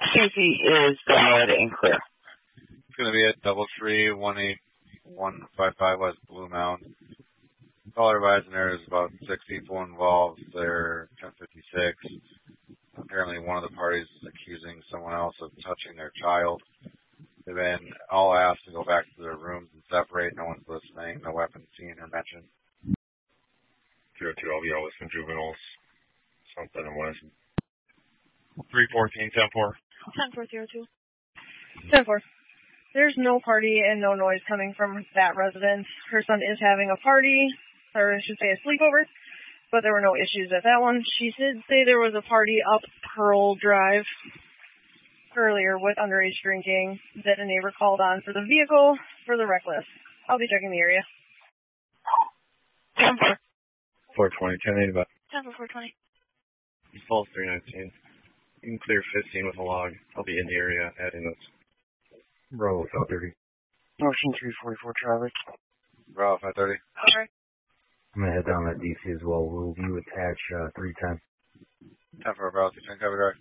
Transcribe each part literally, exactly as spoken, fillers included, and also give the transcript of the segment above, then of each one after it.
Safety is valid and clear. It's going to be at double three one eight one five five West Blue Mound. Caller advising there is about six people involved. They're ten fifty-six. Apparently one of the parties is accusing someone else of touching their child. They've been all asked to go back to their rooms and separate. No one's listening. No weapons seen or mentioned. Zero two, I'll be out with some juveniles. Something in West. three fourteen, ten four. ten four zero two. ten four. There's no party and no noise coming from that residence. Her son is having a party, or I should say a sleepover, but there were no issues at that one. She did say there was a party up Pearl Drive earlier with underage drinking that a neighbor called on for the vehicle for the reckless. I'll be checking the area. ten four. four twenty, ten eight about. ten four, four twenty. Falls three nineteen. You can clear fifteen with a log. I'll be in the area adding those. Bravo five thirty. Motion three forty-four traffic. Bravo five thirty. Okay. I'm going to head down to D C as well. We'll view attach uh, three ten. ten four, Bravo two ten, cover drive.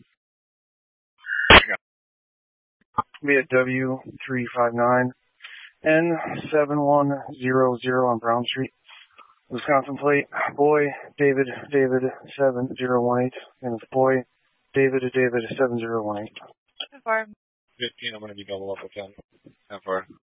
Be at W three five nine N seven one zero zero on Brown Street. Wisconsin plate, boy, David, David, seven zero one eight, and it's boy, David, David, seven zero one eight. ten four. fifteen, I'm going to be double up with ten. ten four.